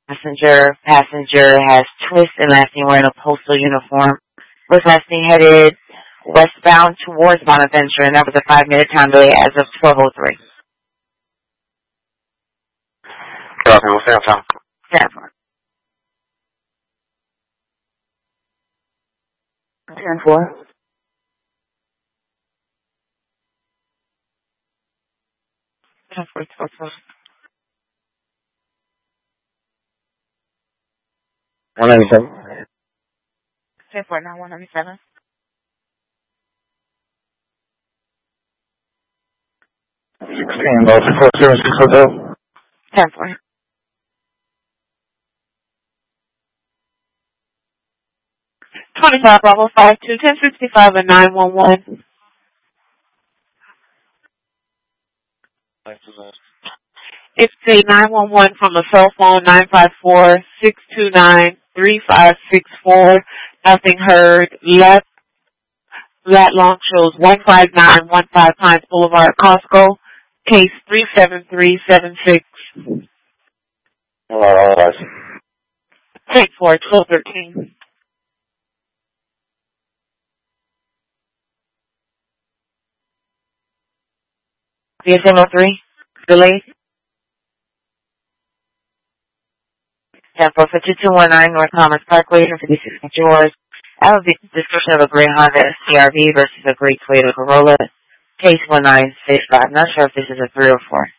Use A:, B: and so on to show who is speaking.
A: Passenger has twist and last name wearing a postal uniform. Was last name headed westbound towards Bonaventure, and that was a 5-minute time delay as of 12:03.
B: Copy, we'll stay on time.
A: 10-4. 10-4. 10-4.
B: 197.
A: 10-4, now 197.
B: About 476 Hotel.
A: 10-4. 25 Bravo 52 1065 and 911. It's a 911 from a cell phone 954-629-3564. Nothing heard. Lat long shows 15915 Pines Boulevard, Costco. Case 37376.
B: All right.
A: Take 4-12-13. DSM 03, delayed. 10-4-5219 North Commerce Parkway, 56 yours. I have a description of a gray Honda CRV versus a gray Toyota Corolla. Case 1965. Not sure if this is a 3 or 4.